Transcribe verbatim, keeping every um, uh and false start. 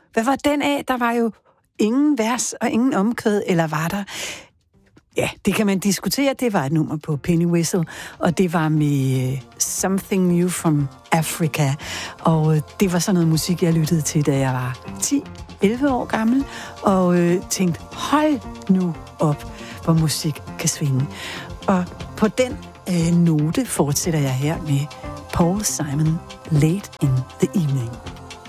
Hvad var den af? Der var jo ingen vers og ingen omkvæd, eller var der? Ja, det kan man diskutere. Det var et nummer på Penny Whistle, og det var med Something New from Africa. Og det var sådan noget musik, jeg lyttede til, da jeg var ti elleve år gammel, og øh, tænkte, hold nu op, hvor musik kan svinge. Og på den øh, note fortsætter jeg her med Paul Simon, Late in the Evening.